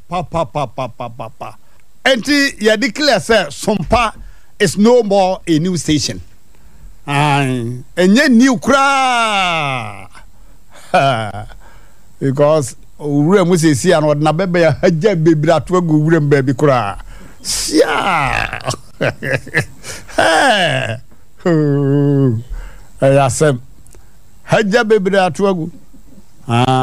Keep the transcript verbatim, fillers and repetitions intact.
pa pa pa pa pa pa pa. Enti ya declare say Sompa is no more a new station. Aye, enye new kra. Because owura mu sesi an odna bebe ya haja bebira to agu owura mba bi kra. Sia. Hey. Ayasem. Haja bebira to agu. Ah